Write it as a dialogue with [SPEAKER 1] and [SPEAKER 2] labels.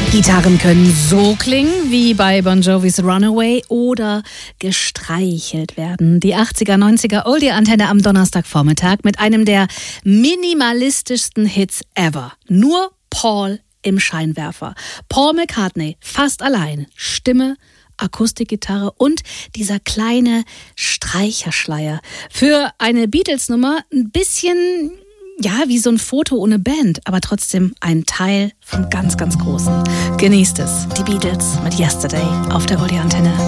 [SPEAKER 1] Gitarren können so klingen wie bei Bon Jovis Runaway oder gestreichelt werden. Die 80er, 90er Oldie-Antenne am Donnerstagvormittag mit einem der minimalistischsten Hits ever. Nur Paul im Scheinwerfer. Paul McCartney, fast allein. Stimme, Akustikgitarre und dieser kleine Streicherschleier. Für eine Beatles-Nummer ein bisschen... ja, wie so ein Foto ohne Band, aber trotzdem ein Teil vom ganz, ganz Großen. Genießt es. Die Beatles mit Yesterday auf der Oldie-Antenne.